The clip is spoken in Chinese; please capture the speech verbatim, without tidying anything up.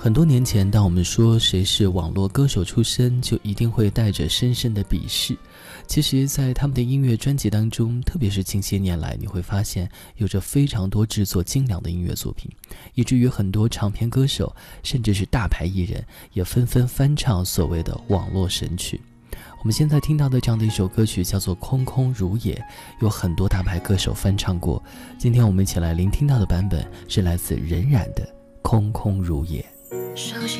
很多年前，当我们说谁是网络歌手出身，就一定会带着深深的鄙视。其实在他们的音乐专辑当中，特别是近些年来，你会发现有着非常多制作精良的音乐作品，以至于很多唱片歌手甚至是大牌艺人也纷纷翻唱所谓的网络神曲。我们现在听到的这样的一首歌曲叫做《空空如也》，有很多大牌歌手翻唱过。今天我们一起来聆听到的版本是来自任然的《空空如也》。 熟悉